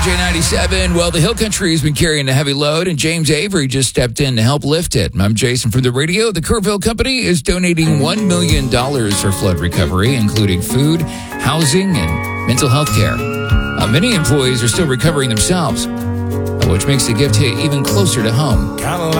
J97. Well, the Hill Country has been carrying a heavy load, and James Avery just stepped in to help lift it. I'm Jason from the radio. The Kerrville Company is donating $1 million for flood recovery, including food, housing, and mental health care. Many employees are still recovering themselves, which makes the gift hit even closer to home.